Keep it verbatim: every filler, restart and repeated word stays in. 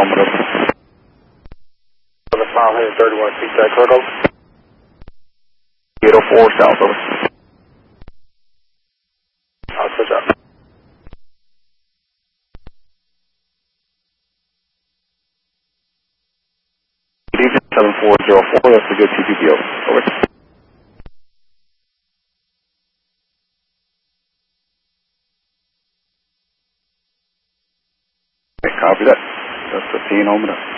Homer. Mile one thirty-one feet, Jack Cargo. eight oh four south, over. I'll switch up. seven four zero four, that's a good T P P O. Over. Okay, copy that. That's fifteen Homer.